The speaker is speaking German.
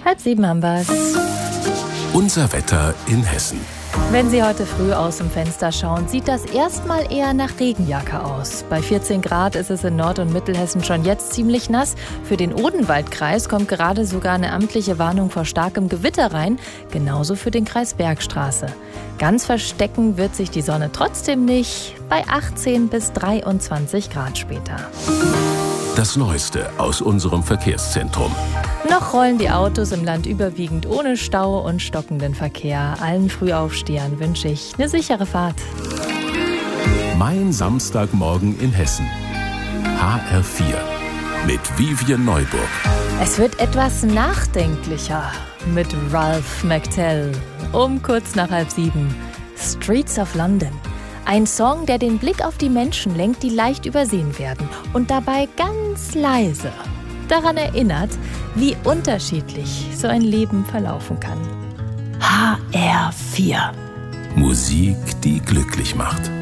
6:30 haben wir's. Unser Wetter in Hessen. Wenn Sie heute früh aus dem Fenster schauen, sieht das erstmal eher nach Regenjacke aus. Bei 14 Grad ist es in Nord- und Mittelhessen schon jetzt ziemlich nass. Für den Odenwaldkreis kommt gerade sogar eine amtliche Warnung vor starkem Gewitter rein. Genauso für den Kreis Bergstraße. Ganz verstecken wird sich die Sonne trotzdem nicht. Bei 18 bis 23 Grad später. Das Neueste aus unserem Verkehrszentrum. Noch rollen die Autos im Land überwiegend ohne Stau und stockenden Verkehr. Allen Frühaufstehern wünsche ich eine sichere Fahrt. Mein Samstagmorgen in Hessen. HR4 mit Vivian Neuburg. Es wird etwas nachdenklicher mit Ralph McTell. Um kurz nach 6:30. Streets of London. Ein Song, der den Blick auf die Menschen lenkt, die leicht übersehen werden und dabei ganz leise daran erinnert, wie unterschiedlich so ein Leben verlaufen kann. HR4. Musik, die glücklich macht.